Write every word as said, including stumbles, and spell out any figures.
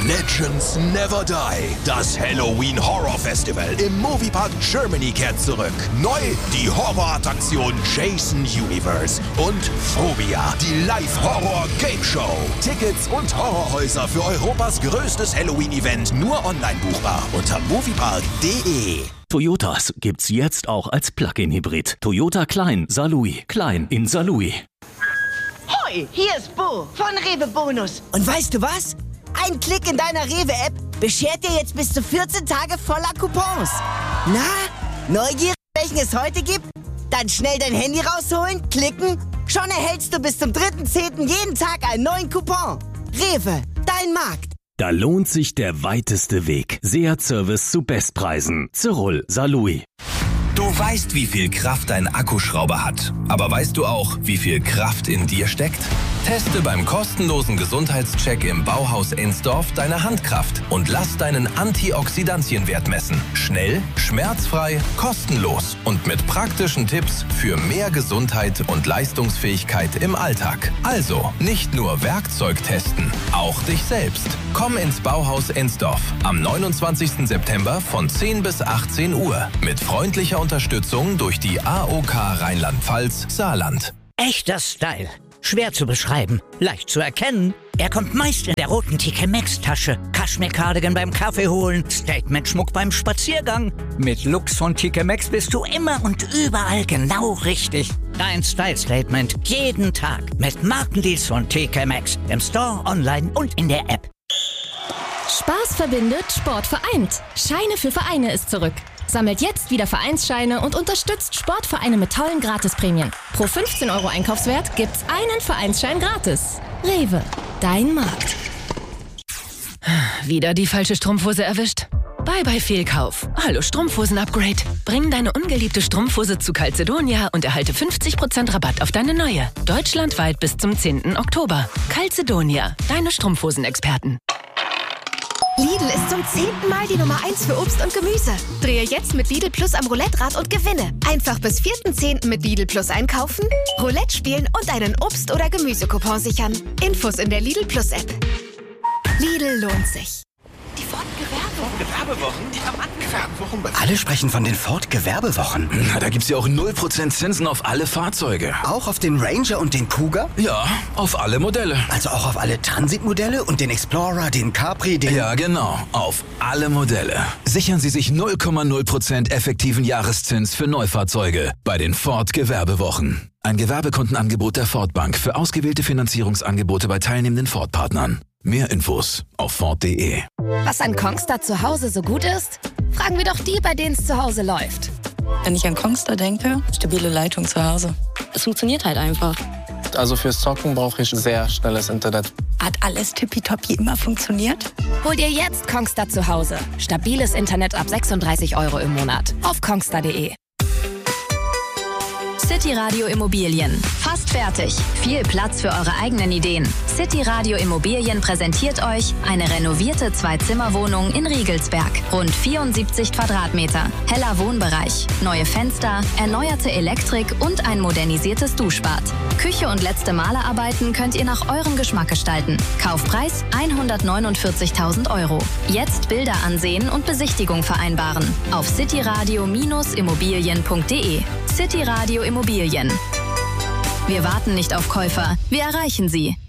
Legends Never Die. Das Halloween Horror Festival im Moviepark Germany kehrt zurück. Neu die Horrorattraktion Jason Universe und Phobia, die Live-Horror-Game-Show. Tickets und Horrorhäuser für Europas größtes Halloween-Event nur online buchbar unter moviepark punkt de. Toyotas gibt's jetzt auch als Plug-in-Hybrid. Toyota Klein Saarlouis. Klein in Saarlouis. Hoi, hier ist Bo von Rewe Bonus. Und weißt du was? Ein Klick in deiner Rewe-App beschert dir jetzt bis zu vierzehn Tage voller Coupons. Na, neugierig, welchen es heute gibt? Dann schnell dein Handy rausholen, klicken. Schon erhältst du bis zum dritten zehnten jeden Tag einen neuen Coupon. Rewe, dein Markt. Da lohnt sich der weiteste Weg. Seat-Service zu Bestpreisen. Zirol, Saarlouis. Du weißt, wie viel Kraft ein Akkuschrauber hat. Aber weißt du auch, wie viel Kraft in dir steckt? Teste beim kostenlosen Gesundheitscheck im Bauhaus Ensdorf deine Handkraft und lass deinen Antioxidantienwert messen. Schnell, schmerzfrei, kostenlos und mit praktischen Tipps für mehr Gesundheit und Leistungsfähigkeit im Alltag. Also nicht nur Werkzeug testen, auch dich selbst. Komm ins Bauhaus Ensdorf am neunundzwanzigsten September von zehn bis achtzehn Uhr mit freundlicher Unterstützung durch die A O K Rheinland-Pfalz Saarland. Echter Style. Schwer zu beschreiben, leicht zu erkennen. Er kommt meist in der roten T K Maxx-Tasche. Kaschmir-Cardigan beim Kaffee holen, Statement-Schmuck beim Spaziergang. Mit Looks von T K Maxx bist du immer und überall genau richtig. Dein Style-Statement jeden Tag mit Markendeals von T K Maxx. Im Store, online und in der App. Spaß verbindet, Sport vereint. Scheine für Vereine ist zurück. Sammelt jetzt wieder Vereinsscheine und unterstützt Sportvereine mit tollen Gratisprämien. Pro fünfzehn Euro Einkaufswert gibt's einen Vereinsschein gratis. Rewe, dein Markt. Wieder die falsche Strumpfhose erwischt? Bye bye Fehlkauf. Hallo Strumpfhosen-Upgrade. Bring deine ungeliebte Strumpfhose zu Calzedonia und erhalte fünfzig Prozent Rabatt auf deine neue. Deutschlandweit bis zum zehnten Oktober. Calzedonia, deine Strumpfhosen-Experten. Lidl ist zum zehnten Mal die Nummer eins für Obst und Gemüse. Drehe jetzt mit Lidl Plus am Roulette-Rad und gewinne. Einfach bis vierten zehnten mit Lidl Plus einkaufen, Roulette spielen und einen Obst- oder Gemüsecoupon sichern. Infos in der Lidl Plus App. Lidl lohnt sich. Die Ford-Gewerbewochen. Die Gewerbewochen. Alle sprechen von den Ford-Gewerbewochen. Na, da gibt's ja auch null Prozent Zinsen auf alle Fahrzeuge. Auch auf den Ranger und den Kuga? Ja, auf alle Modelle. Also auch auf alle Transit-Modelle und den Explorer, den Capri, den... Ja, genau. Auf alle Modelle. Sichern Sie sich null Komma null Prozent effektiven Jahreszins für Neufahrzeuge bei den Ford-Gewerbewochen. Ein Gewerbekundenangebot der Ford Bank für ausgewählte Finanzierungsangebote bei teilnehmenden Ford-Partnern. Mehr Infos auf ford punkt de. Was an Kongstar zu Hause so gut ist? Fragen wir doch die, bei denen es zu Hause läuft. Wenn ich an Kongstar denke, stabile Leitung zu Hause. Es funktioniert halt einfach. Also fürs Zocken brauche ich sehr schnelles Internet. Hat alles tippitoppi immer funktioniert? Hol dir jetzt Kongstar zu Hause. Stabiles Internet ab sechsunddreißig Euro im Monat. Auf kongstar punkt de. City Radio Immobilien. Fast fertig. Viel Platz für eure eigenen Ideen. City Radio Immobilien präsentiert euch eine renovierte Zwei-Zimmer-Wohnung in Riegelsberg. Rund vierundsiebzig Quadratmeter. Heller Wohnbereich. Neue Fenster, erneuerte Elektrik und ein modernisiertes Duschbad. Küche und letzte Malerarbeiten könnt ihr nach eurem Geschmack gestalten. Kaufpreis hundertneunundvierzigtausend Euro. Jetzt Bilder ansehen und Besichtigung vereinbaren. Auf cityradio Immobilien punkt de. City Radio Immobilien. Wir warten nicht auf Käufer, wir erreichen sie.